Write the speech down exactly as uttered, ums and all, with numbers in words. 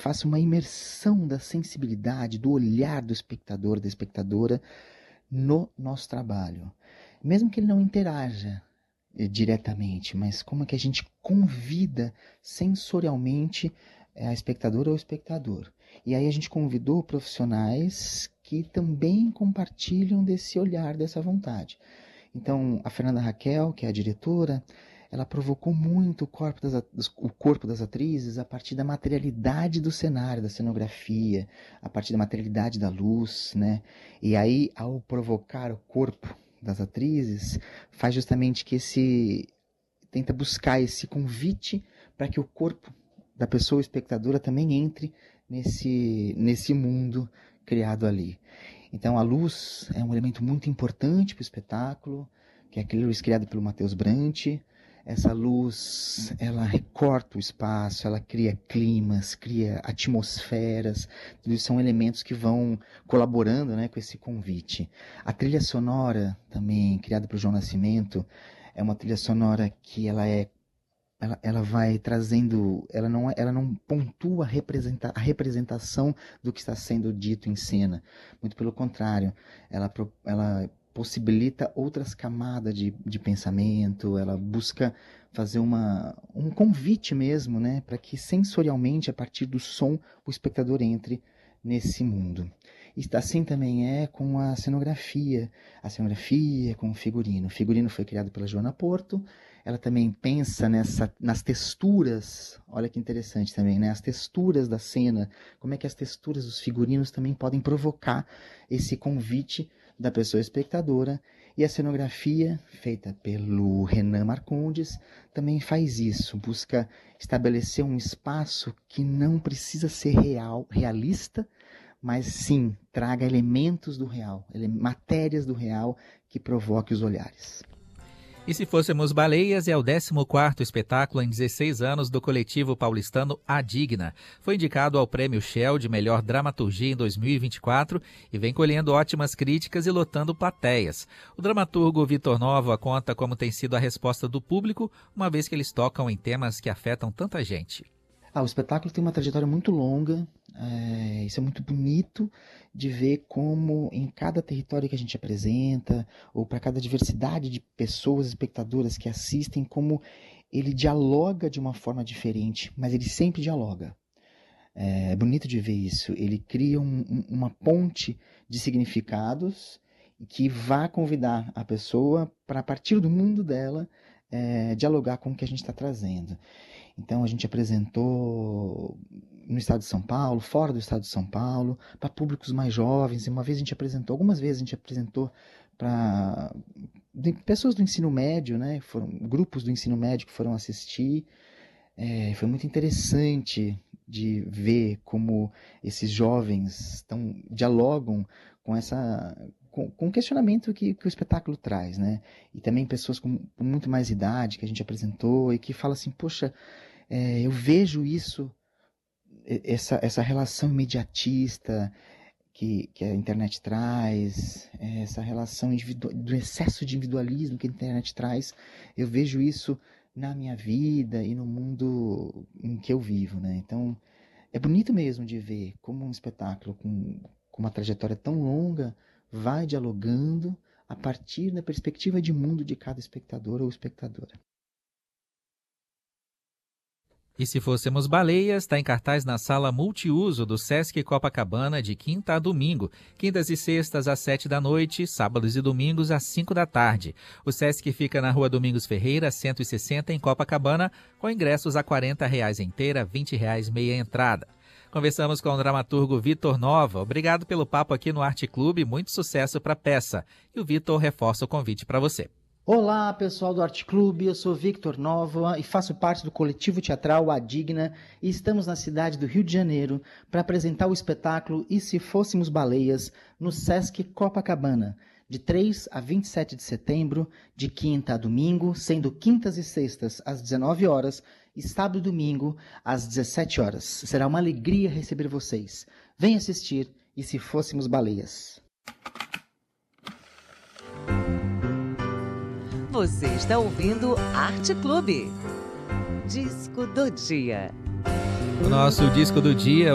faça uma imersão da sensibilidade, do olhar do espectador, da espectadora no nosso trabalho. Mesmo que ele não interaja eh, diretamente, mas como é que a gente convida sensorialmente a espectadora ou o espectador. E aí a gente convidou profissionais que também compartilham desse olhar, dessa vontade. Então, a Fernanda Raquel, que é a diretora, ela provocou muito o corpo das, o corpo das atrizes a partir da materialidade do cenário, da cenografia, a partir da materialidade da luz, né? E aí, ao provocar o corpo das atrizes, faz justamente que esse... tenta buscar esse convite para que o corpo da pessoa espectadora também entre nesse, nesse mundo criado ali. Então a luz é um elemento muito importante para o espetáculo, que é aquele luz criado pelo Matheus Brant. Essa luz, ela recorta o espaço, ela cria climas, cria atmosferas, tudo isso são elementos que vão colaborando, né, com esse convite. A trilha sonora, também criada por João Nascimento, é uma trilha sonora que ela é Ela, ela vai trazendo, ela não, ela não pontua a, representa, a representação do que está sendo dito em cena. Muito pelo contrário, ela, ela possibilita outras camadas de, de pensamento, ela busca fazer uma, um convite mesmo, né, para que sensorialmente, a partir do som, o espectador entre nesse mundo. E assim também é com a cenografia, a cenografia com o figurino. O figurino foi criado pela Joana Porto. Ela também pensa nessa, nas texturas, olha que interessante também, né? As texturas da cena, como é que as texturas dos figurinos também podem provocar esse convite da pessoa espectadora. E a cenografia, feita pelo Renan Marcondes, também faz isso, busca estabelecer um espaço que não precisa ser real, realista, mas sim, traga elementos do real, matérias do real que provoquem os olhares. E Se Fôssemos Baleias é o décimo quarto espetáculo em dezesseis anos do coletivo paulistano A Digna. Foi indicado ao Prêmio Shell de Melhor Dramaturgia em dois mil e vinte e quatro e vem colhendo ótimas críticas e lotando plateias. O dramaturgo Vitor Nova conta como tem sido a resposta do público, uma vez que eles tocam em temas que afetam tanta gente. Ah, o espetáculo tem uma trajetória muito longa, é, isso é muito bonito de ver como em cada território que a gente apresenta, ou para cada diversidade de pessoas, espectadoras que assistem, como ele dialoga de uma forma diferente, mas ele sempre dialoga. É bonito de ver isso, ele cria um, um, uma ponte de significados que vai convidar a pessoa para, a partir do mundo dela, é, dialogar com o que a gente está trazendo. Então a gente apresentou no estado de São Paulo, fora do estado de São Paulo, para públicos mais jovens. Uma vez a gente apresentou, algumas vezes a gente apresentou para pessoas do ensino médio, né? Foram grupos do ensino médio que foram assistir. É, foi muito interessante de ver como esses jovens tão, dialogam com essa com, com o questionamento que, que o espetáculo traz, né? E também pessoas com, com muito mais idade que a gente apresentou e que falam assim, poxa, é, eu vejo isso, essa, essa relação imediatista que, que a internet traz, essa relação do excesso de individualismo que a internet traz, eu vejo isso na minha vida e no mundo em que eu vivo, né? Então, é bonito mesmo de ver como um espetáculo com, com uma trajetória tão longa vai dialogando a partir da perspectiva de mundo de cada espectador ou espectadora. E Se Fôssemos Baleias está em cartaz na sala multiuso do Sesc Copacabana de quinta a domingo, quintas e sextas às sete da noite, sábados e domingos às cinco da tarde. O Sesc fica na Rua Domingos Ferreira, cento e sessenta, em Copacabana, com ingressos a quarenta reais inteira, vinte reais meia entrada. Conversamos com o dramaturgo Vitor Nova. Obrigado pelo papo aqui no Arte Clube, muito sucesso para a peça. E o Vitor reforça o convite para você. Olá, pessoal do Arte Clube, eu sou Victor Nova e faço parte do coletivo teatral A Digna e estamos na cidade do Rio de Janeiro para apresentar o espetáculo E Se Fôssemos Baleias no Sesc Copacabana, de três a vinte e sete de setembro, de quinta a domingo, sendo quintas e sextas às dezenove horas e sábado e domingo às dezessete horas. Será uma alegria receber vocês. Venha assistir E Se Fôssemos Baleias. Você está ouvindo Arte Clube. Disco do Dia. O nosso disco do dia